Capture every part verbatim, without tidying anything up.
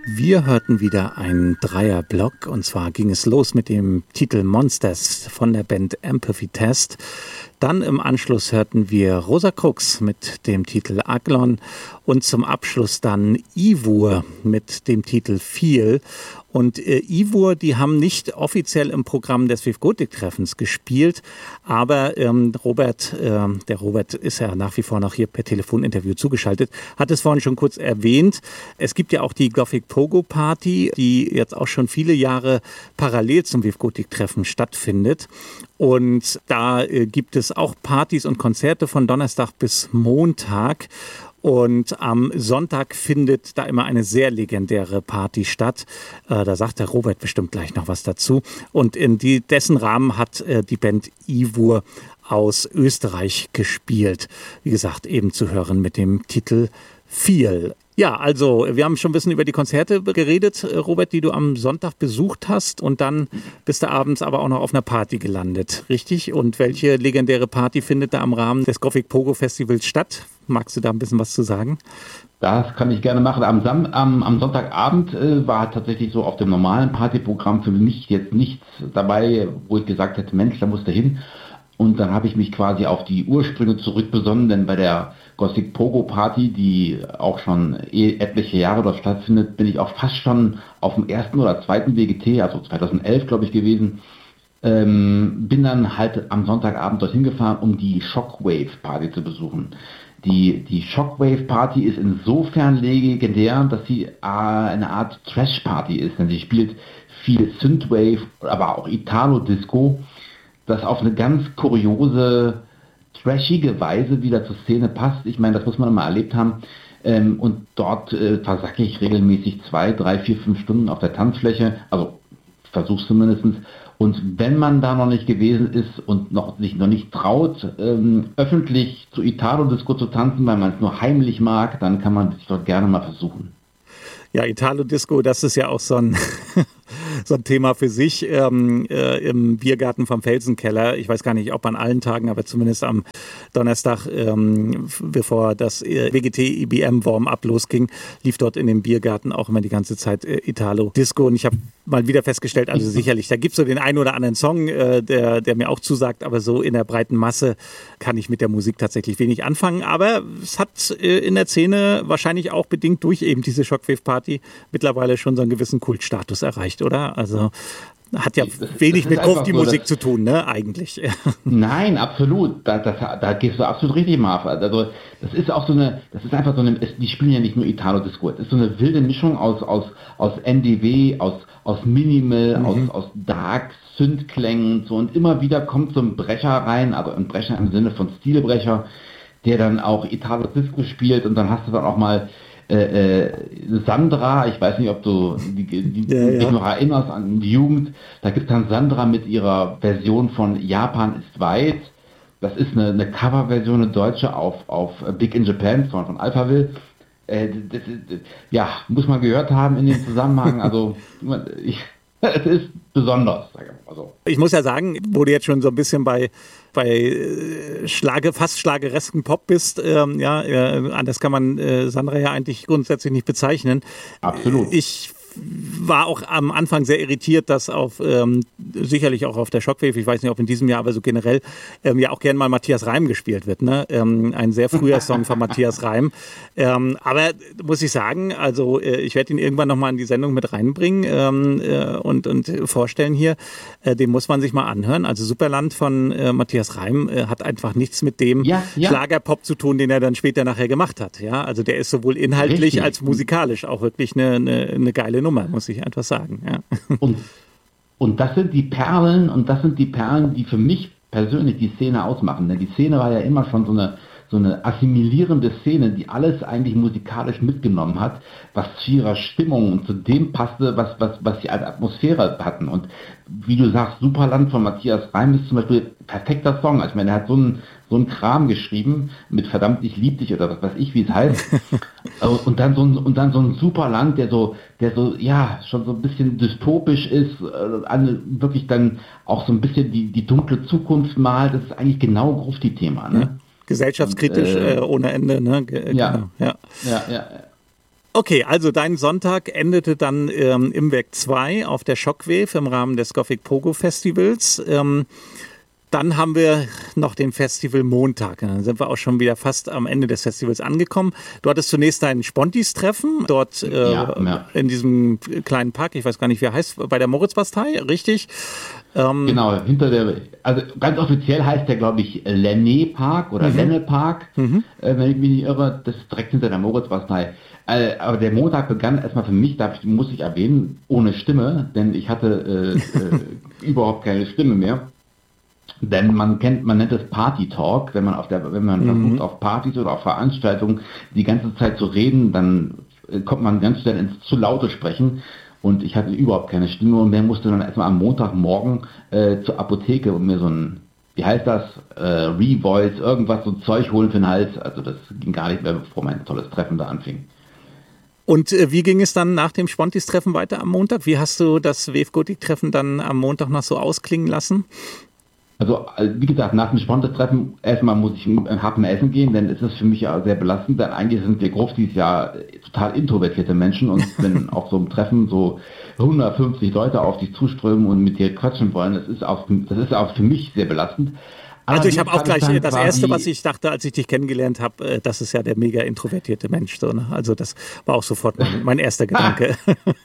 Wir hörten wieder einen Dreierblock und zwar ging es los mit dem Titel Monsters von der Band Empathy Test. Dann im Anschluss hörten wir Rosa Crux mit dem Titel Aglon und zum Abschluss dann Ivur mit dem Titel Feel. Und äh, Ivur, die haben nicht offiziell im Programm des Swift Gothic Treffens gespielt, aber ähm, Robert, äh, der Robert ist ja nach wie vor noch hier per Telefoninterview zugeschaltet, hat es vorhin schon kurz erwähnt. Es gibt ja auch die Gothic Pogo Party, die jetzt auch schon viele Jahre parallel zum Swift Gothic Treffen stattfindet. Und da äh, gibt es auch Partys und Konzerte von Donnerstag bis Montag. Und am Sonntag findet da immer eine sehr legendäre Party statt. Äh, da sagt der Robert bestimmt gleich noch was dazu. Und in die, dessen Rahmen hat äh, die Band Ivur aus Österreich gespielt. Wie gesagt, eben zu hören mit dem Titel Feel. Ja, also wir haben schon ein bisschen über die Konzerte geredet, Robert, die du am Sonntag besucht hast. Und dann bist du abends aber auch noch auf einer Party gelandet, richtig? Und welche legendäre Party findet da am Rahmen des Gothic Pogo Festivals statt? Magst du da ein bisschen was zu sagen? Das kann ich gerne machen. Am, Sam am, am Sonntagabend äh, war tatsächlich so auf dem normalen Partyprogramm für mich jetzt nichts dabei, wo ich gesagt hätte, Mensch, da musst du hin. Und dann habe ich mich quasi auf die Ursprünge zurückbesonnen, denn bei der Gothic Pogo Party, die auch schon eh etliche Jahre dort stattfindet, bin ich auch fast schon auf dem ersten oder zweiten W G T, also zweitausendelf glaube ich gewesen. Ähm, bin dann halt am Sonntagabend dorthin gefahren, um die Shockwave Party zu besuchen. Die, die Shockwave Party ist insofern legendär, dass sie äh, eine Art Trash Party ist, denn sie spielt viel Synthwave, aber auch Italo-Disco, das auf eine ganz kuriose, trashige Weise wieder zur Szene passt. Ich meine, das muss man mal erlebt haben. Ähm, und dort äh, versacke ich regelmäßig zwei, drei, vier, fünf Stunden auf der Tanzfläche, also versuch's zumindest. Und wenn man da noch nicht gewesen ist und noch, sich noch nicht traut, ähm, öffentlich zu Italo-Disco zu tanzen, weil man es nur heimlich mag, dann kann man sich dort gerne mal versuchen. Ja, Italo-Disco, das ist ja auch so ein, so ein Thema für sich ähm, äh, im Biergarten vom Felsenkeller. Ich weiß gar nicht, ob an allen Tagen, aber zumindest am Donnerstag, ähm, bevor das äh, W G T I B M Warm-Up losging, lief dort in dem Biergarten auch immer die ganze Zeit äh, Italo-Disco. Und ich habe mal wieder festgestellt, also sicherlich, da gibt es so den einen oder anderen Song, äh, der, der mir auch zusagt, aber so in der breiten Masse kann ich mit der Musik tatsächlich wenig anfangen. Aber es hat äh, in der Szene wahrscheinlich auch bedingt durch eben diese Shockwave-Party mittlerweile schon so einen gewissen Kultstatus erreicht, oder? Also hat ja das, wenig das mit Grufti-Musik so, zu tun, ne, eigentlich. Nein, absolut. Da, das, da gehst du absolut richtig, Marv. Also das ist auch so eine, das ist einfach so eine, die spielen ja nicht nur Italo-Disco, es ist so eine wilde Mischung aus, aus, aus N D W, aus, aus Minimal, mhm. aus, aus Dark, Synth-Klängen, so, und immer wieder kommt so ein Brecher rein, also ein Brecher im Sinne von Stilbrecher, der dann auch Italo-Disco spielt, und dann hast du dann auch mal Äh, äh, Sandra, ich weiß nicht, ob du die, die, ja, dich ja. noch erinnerst an die Jugend, da gibt es dann Sandra mit ihrer Version von Japan ist weit. Das ist eine, eine Coverversion, eine deutsche auf, auf Big in Japan von, von Alphaville. Äh, das, das, ja, muss man gehört haben in dem Zusammenhang. Also ich, es ist besonders, sage ich mal so. Ich muss ja sagen, wo du jetzt schon so ein bisschen bei bei Schlage, fast schlageresken Pop bist, ähm, ja, äh, anders kann man äh, Sandra ja eigentlich grundsätzlich nicht bezeichnen. Absolut. Ich war auch am Anfang sehr irritiert, dass auf, ähm, sicherlich auch auf der Shockwave, ich weiß nicht, ob in diesem Jahr, aber so generell, ähm, ja auch gerne mal Matthias Reim gespielt wird, ne? Ähm, ein sehr früher Song von Matthias Reim. Ähm, aber muss ich sagen, also äh, ich werde ihn irgendwann nochmal in die Sendung mit reinbringen ähm, äh, und, und vorstellen hier. Äh, den muss man sich mal anhören. Also Superland von äh, Matthias Reim äh, hat einfach nichts mit dem ja, ja. Schlagerpop zu tun, den er dann später nachher gemacht hat. Ja? Also der ist sowohl inhaltlich Richtig. als musikalisch auch wirklich eine, eine, eine geile Nummer, muss ich einfach sagen. Ja. Und, und das sind die Perlen, und das sind die Perlen, die für mich persönlich die Szene ausmachen. Denn die Szene war ja immer schon so eine, so eine assimilierende Szene, die alles eigentlich musikalisch mitgenommen hat, was zu ihrer Stimmung und zu dem passte, was, was, was sie als Atmosphäre hatten. Und wie du sagst, Superland von Matthias Reim ist zum Beispiel ein perfekter Song. Also ich meine, er hat so einen, so einen Kram geschrieben mit verdammt, ich lieb dich oder was weiß ich, wie es heißt. und dann so ein, und dann so ein Superland, der so, der so, ja, schon so ein bisschen dystopisch ist, äh, wirklich dann auch so ein bisschen die, die dunkle Zukunft malt. Das ist eigentlich genau Grufti-Thema, ne? Ja. Gesellschaftskritisch und, äh, äh, ohne Ende, ne? Ge ja, genau, ja. Ja, ja. Okay, also dein Sonntag endete dann ähm, im Werk zwei auf der Shockwave im Rahmen des Gothic Pogo Festivals. Ähm, dann haben wir noch den Festival Montag. Dann sind wir auch schon wieder fast am Ende des Festivals angekommen. Du hattest zunächst dein Spontis-Treffen dort äh, ja, ja. in diesem kleinen Park, ich weiß gar nicht, wie er heißt, bei der Moritzbastei, richtig? Ähm, genau, hinter der, also ganz offiziell heißt der, glaube ich, Lenne Park oder mhm. Lenne Park, mhm. äh, wenn ich mich nicht irre, das ist direkt hinter der Moritzbastei. Äh, aber der Montag begann erstmal für mich, da muss ich erwähnen, ohne Stimme, denn ich hatte äh, äh, überhaupt keine Stimme mehr. Denn man kennt, man nennt es Party Talk, wenn man auf der, wenn man mhm. versucht, auf Partys oder auf Veranstaltungen die ganze Zeit zu reden, dann äh, kommt man ganz schnell ins zu laute Sprechen. Und ich hatte überhaupt keine Stimme und der musste dann erstmal am Montagmorgen äh, zur Apotheke und mir so ein, wie heißt das, äh, Revoice, irgendwas, so ein Zeug holen für den Hals. Also das ging gar nicht mehr, bevor mein tolles Treffen da anfing. Und äh, wie ging es dann nach dem Spontis-Treffen weiter am Montag? Wie hast du das Wave Gothic-Treffen dann am Montag noch so ausklingen lassen? Also, wie gesagt, nach dem Spontis-Treffen erstmal muss ich einen Happen essen gehen, denn es ist für mich ja sehr belastend, denn eigentlich sind wir Gruftis ja total introvertierte Menschen und wenn auf so einem Treffen so hundertfünfzig Leute auf dich zuströmen und mit dir quatschen wollen, das ist auch, das ist auch für mich sehr belastend. Aber also ich habe auch gleich, das Erste, was ich dachte, als ich dich kennengelernt habe, das ist ja der mega introvertierte Mensch. So, ne? Also das war auch sofort mein, mein erster Gedanke.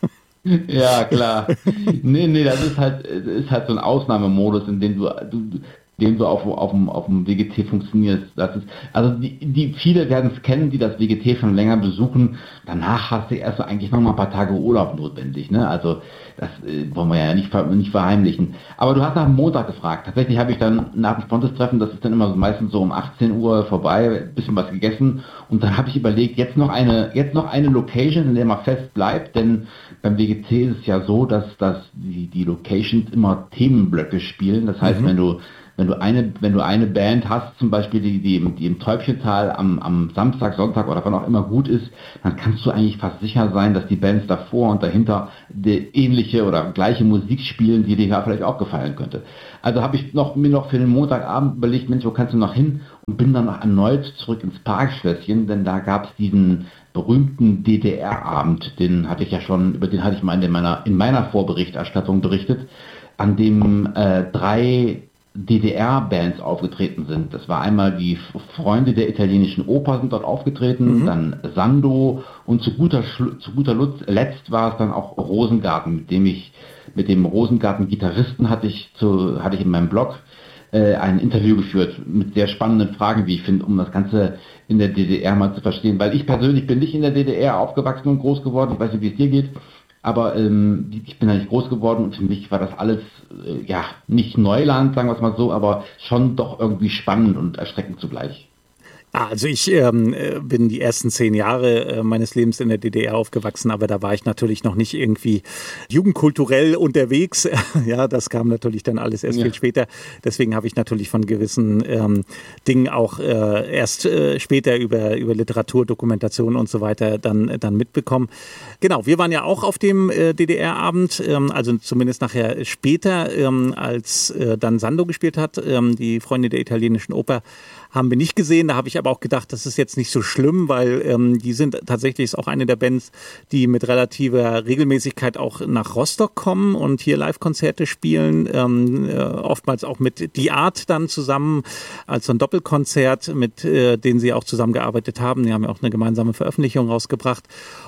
Ja, klar. Nee, nee, das ist halt, ist halt so ein Ausnahmemodus, in dem du, du dem du auf, auf, dem, auf dem W G T funktionierst. Das ist, also die, die viele werden es kennen, die das W G T schon länger besuchen. Danach hast du erst so eigentlich noch mal ein paar Tage Urlaub notwendig. Ne? Also das äh, wollen wir ja nicht, nicht verheimlichen. Aber du hast nach dem Montag gefragt. Tatsächlich habe ich dann nach dem Spontis-Treffen, das ist dann immer so meistens so um achtzehn Uhr vorbei, ein bisschen was gegessen. Und dann habe ich überlegt, jetzt noch eine, jetzt noch eine Location, in der man fest bleibt. Denn beim W G T ist es ja so, dass, dass die, die Locations immer Themenblöcke spielen. Das heißt, mhm. wenn du Wenn du eine, wenn du eine Band hast, zum Beispiel die, die, die im Täubchental am, am Samstag, Sonntag oder wann auch immer gut ist, dann kannst du eigentlich fast sicher sein, dass die Bands davor und dahinter die ähnliche oder gleiche Musik spielen, die dir ja vielleicht auch gefallen könnte. Also habe ich noch, mir noch für den Montagabend überlegt, Mensch, wo kannst du noch hin? Und bin dann noch erneut zurück ins Parkschlösschen, denn da gab es diesen berühmten D D R-Abend, den hatte ich ja schon, über den hatte ich mal in meiner, in meiner Vorberichterstattung berichtet, an dem äh, drei D D R-Bands aufgetreten sind. Das war einmal die Freunde der italienischen Oper sind dort aufgetreten, mhm. dann Sando und zu guter, zu guter Letzt war es dann auch Rosengarten, mit dem ich, mit dem Rosengarten-Gitarristen hatte ich zu, hatte ich in meinem Blog äh, ein Interview geführt mit sehr spannenden Fragen, wie ich finde, um das Ganze in der D D R mal zu verstehen. Weil ich persönlich bin nicht in der D D R aufgewachsen und groß geworden, ich weiß nicht, wie es dir geht. Aber ähm, ich bin da nicht groß geworden und für mich war das alles, äh, ja, nicht Neuland, sagen wir es mal so, aber schon doch irgendwie spannend und erschreckend zugleich. Also ich ähm, bin die ersten zehn Jahre äh, meines Lebens in der D D R aufgewachsen, aber da war ich natürlich noch nicht irgendwie jugendkulturell unterwegs. Ja, das kam natürlich dann alles erst ja. viel später. Deswegen habe ich natürlich von gewissen ähm, Dingen auch äh, erst äh, später über, über Literatur, Dokumentation und so weiter dann, dann mitbekommen. Genau, wir waren ja auch auf dem äh, D D R-Abend, ähm, also zumindest nachher später, ähm, als äh, dann Sando gespielt hat, ähm, die Freunde der italienischen Oper. Haben wir nicht gesehen, da habe ich aber auch gedacht, das ist jetzt nicht so schlimm, weil ähm, die sind tatsächlich ist auch eine der Bands, die mit relativer Regelmäßigkeit auch nach Rostock kommen und hier Live-Konzerte spielen, ähm, äh, oftmals auch mit Die Art dann zusammen als so ein Doppelkonzert, mit äh, denen sie auch zusammengearbeitet haben. Die haben ja auch eine gemeinsame Veröffentlichung rausgebracht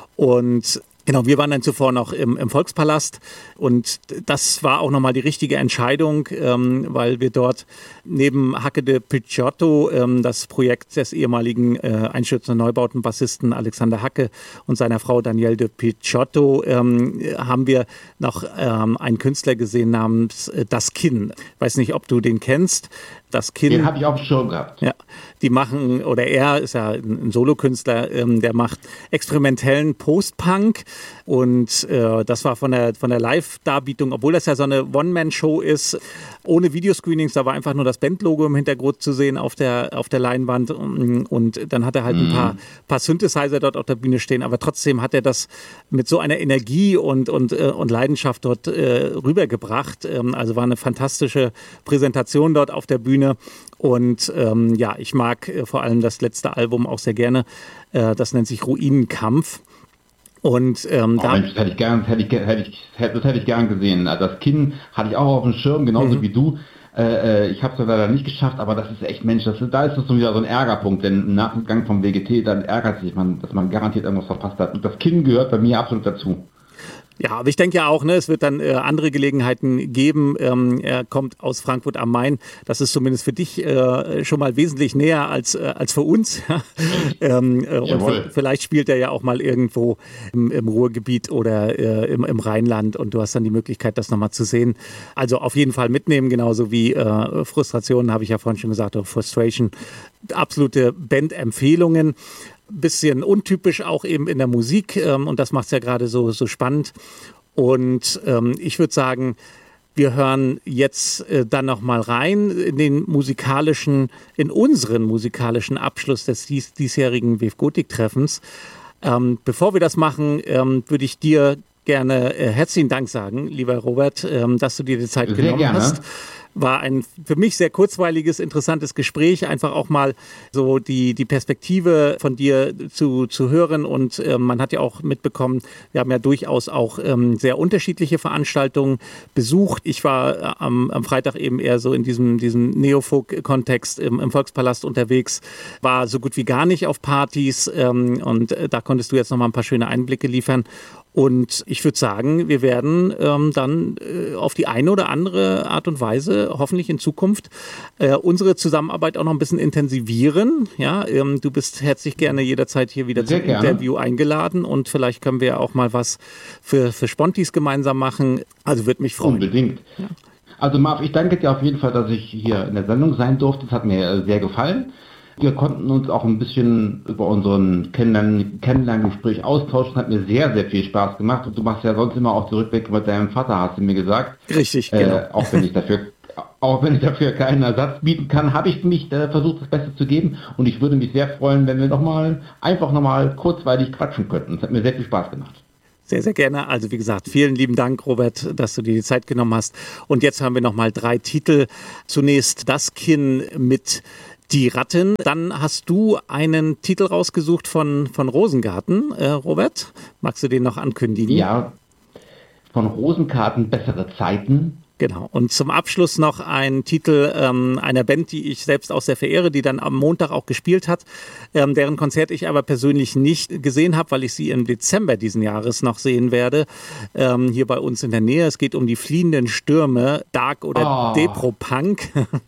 und genau, wir waren dann zuvor noch im, im Volkspalast und das war auch nochmal die richtige Entscheidung, ähm, weil wir dort neben Hacke de Picciotto, ähm, das Projekt des ehemaligen äh, Einstürzenden Neubauten-Bassisten Alexander Hacke und seiner Frau Danielle de Picciotto, ähm, haben wir noch ähm, einen Künstler gesehen namens äh, Das Kinn. Ich weiß nicht, ob du den kennst. Das Kinn. Den habe ich auf dem Schirm gehabt. Ja, die machen, oder er ist ja ein Solokünstler, ähm, der macht experimentellen Post-Punk und äh, das war von der, von der Live-Darbietung, obwohl das ja so eine One-Man-Show ist, ohne Videoscreenings, da war einfach nur das Bandlogo im Hintergrund zu sehen auf der, auf der Leinwand und, und dann hat er halt mhm. ein paar, paar Synthesizer dort auf der Bühne stehen, aber trotzdem hat er das mit so einer Energie und, und, äh, und Leidenschaft dort äh, rübergebracht. Ähm, also war eine fantastische Präsentation dort auf der Bühne. Und ähm, ja, ich mag äh, vor allem das letzte Album auch sehr gerne. Äh, das nennt sich Ruinenkampf. Und ähm, oh, da Mensch, das hätte ich gern, hätte ich, hätte ich, das hätte ich gern gesehen. Also das Kinn hatte ich auch auf dem Schirm, genauso mhm. wie du. Äh, ich habe es leider nicht geschafft, aber das ist echt, Mensch, das ist, da ist das so wieder so ein Ärgerpunkt, denn im Nachgang vom W G T, dann ärgert sich man, dass man garantiert irgendwas verpasst hat. Und das Kinn gehört bei mir absolut dazu. Ja, aber ich denke ja auch, ne, es wird dann äh, andere Gelegenheiten geben. Ähm, er kommt aus Frankfurt am Main. Das ist zumindest für dich äh, schon mal wesentlich näher als, äh, als für uns. ähm, äh, und f- vielleicht spielt er ja auch mal irgendwo im, im Ruhrgebiet oder äh, im, im Rheinland und du hast dann die Möglichkeit, das nochmal zu sehen. Also auf jeden Fall mitnehmen, genauso wie äh, Frustrationen, habe ich ja vorhin schon gesagt, oder Frustration. Absolute Bandempfehlungen. Bisschen untypisch auch eben in der Musik ähm, und das macht es ja gerade so, so spannend. Und ähm, ich würde sagen, wir hören jetzt äh, dann nochmal rein in den musikalischen, in unseren musikalischen Abschluss des dies, diesjährigen W F Gotik-Treffens. Ähm, bevor wir das machen, ähm, würde ich dir gerne äh, herzlichen Dank sagen, lieber Robert, ähm, dass du dir die Zeit Sehr genommen gerne. hast. War ein für mich sehr kurzweiliges, interessantes Gespräch, einfach auch mal so die, die Perspektive von dir zu, zu hören und äh, man hat ja auch mitbekommen, wir haben ja durchaus auch ähm, sehr unterschiedliche Veranstaltungen besucht. Ich war äh, am, am Freitag eben eher so in diesem, diesem Neofolk-Kontext im, im Volkspalast unterwegs, war so gut wie gar nicht auf Partys ähm, und äh, da konntest du jetzt nochmal ein paar schöne Einblicke liefern. Und ich würde sagen, wir werden ähm, dann äh, auf die eine oder andere Art und Weise hoffentlich in Zukunft äh, unsere Zusammenarbeit auch noch ein bisschen intensivieren. Ja, ähm, du bist herzlich gerne jederzeit hier wieder Sehr zum gerne. Interview eingeladen und vielleicht können wir auch mal was für, für Spontis gemeinsam machen. Also würde mich freuen. Unbedingt. Ja. Also Marv, ich danke dir auf jeden Fall, dass ich hier in der Sendung sein durfte. Das hat mir sehr gefallen. Wir konnten uns auch ein bisschen über unseren Kennenlern- Kennenlerngespräch austauschen. Hat mir sehr, sehr viel Spaß gemacht. Und du machst ja sonst immer auch zurückweg mit deinem Vater, hast du mir gesagt. Richtig, genau. Äh, auch wenn ich dafür, auch wenn ich dafür keinen Ersatz bieten kann, habe ich mich äh, versucht, das Beste zu geben. Und ich würde mich sehr freuen, wenn wir noch mal, einfach nochmal kurzweilig quatschen könnten. Das hat mir sehr viel Spaß gemacht. Sehr, sehr gerne. Also wie gesagt, vielen lieben Dank, Robert, dass du dir die Zeit genommen hast. Und jetzt haben wir nochmal drei Titel. Zunächst das Kinn mit Die Ratten. Dann hast du einen Titel rausgesucht von, von Rosengarten, äh, Robert. Magst du den noch ankündigen? Ja, von Rosengarten Bessere Zeiten. Genau. Und zum Abschluss noch ein Titel ähm, einer Band, die ich selbst auch sehr verehre, die dann am Montag auch gespielt hat, ähm, deren Konzert ich aber persönlich nicht gesehen habe, weil ich sie im Dezember diesen Jahres noch sehen werde, ähm, hier bei uns in der Nähe. Es geht um die fliehenden Stürme, Dark oder oh. Depro-Punk.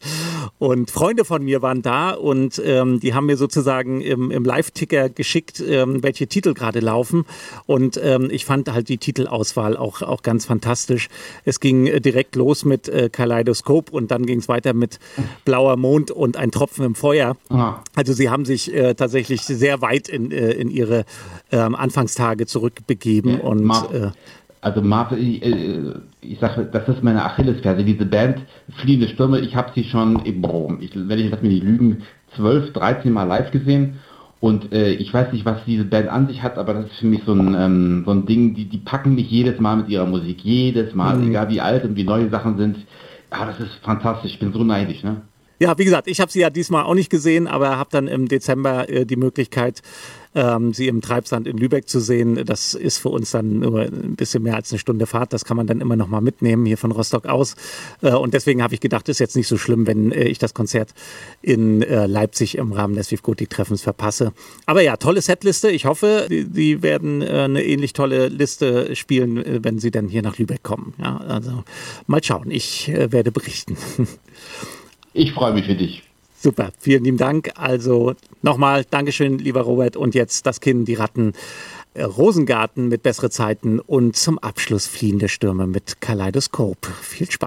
Und Freunde von mir waren da und ähm, die haben mir sozusagen im, im Live-Ticker geschickt, ähm, welche Titel gerade laufen. Und ähm, ich fand halt die Titelauswahl auch, auch ganz fantastisch. Es ging äh, direkt los los mit äh, Kaleidoskop und dann ging es weiter mit Blauer Mond und Ein Tropfen im Feuer. Aha. Also sie haben sich äh, tatsächlich sehr weit in, äh, in ihre ähm, Anfangstage zurückbegeben. Ja, und Marv, äh, also Marv, ich, äh, ich sage, das ist meine Achillesferse, diese Band Fliehende Stürme. Ich habe sie schon, boah, ich, wenn ich lass mich nicht lügen, zwölf, dreizehn Mal live gesehen. Und äh, ich weiß nicht, was diese Band an sich hat, aber das ist für mich so ein, ähm, so ein Ding, die, die packen mich jedes Mal mit ihrer Musik. Jedes Mal, mhm. egal wie alt und wie neue Sachen sind. Ja, das ist fantastisch. Ich bin so neidisch, ne? Ja, wie gesagt, ich habe sie ja diesmal auch nicht gesehen, aber habe dann im Dezember äh, die Möglichkeit, ähm, sie im Treibsand in Lübeck zu sehen. Das ist für uns dann nur ein bisschen mehr als eine Stunde Fahrt. Das kann man dann immer noch mal mitnehmen, hier von Rostock aus. Äh, und deswegen habe ich gedacht, ist jetzt nicht so schlimm, wenn äh, ich das Konzert in äh, Leipzig im Rahmen des W F Gotik-Treffens verpasse. Aber ja, tolle Setliste. Ich hoffe, die, die werden äh, eine ähnlich tolle Liste spielen, äh, wenn sie dann hier nach Lübeck kommen. Ja, also mal schauen. Ich äh, werde berichten. Ich freue mich für dich. Super, vielen lieben Dank. Also nochmal Dankeschön, lieber Robert. Und jetzt das Kinn, die Ratten, äh, Rosengarten mit Bessere Zeiten und zum Abschluss Fliehende Stürme mit Kaleidoskop. Viel Spaß.